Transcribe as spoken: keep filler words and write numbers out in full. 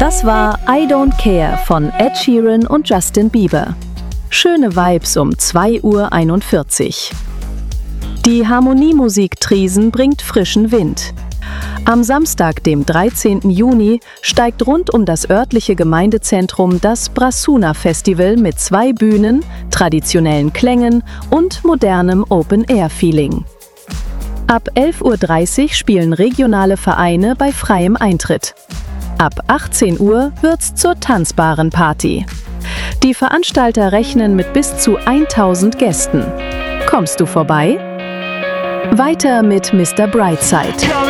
Das war I Don't Care von Ed Sheeran und Justin Bieber. Schöne Vibes um zwei Uhr einundvierzig. Die Harmoniemusik Triesen bringt frischen Wind. Am Samstag, dem dreizehnten Juni, steigt rund um das örtliche Gemeindezentrum das Brassuna-Festival mit zwei Bühnen, traditionellen Klängen und modernem Open-Air-Feeling. Ab elf Uhr dreißig spielen regionale Vereine bei freiem Eintritt. Ab achtzehn Uhr wird's zur tanzbaren Party. Die Veranstalter rechnen mit bis zu tausend Gästen. Kommst du vorbei? Weiter mit Mister Brightside.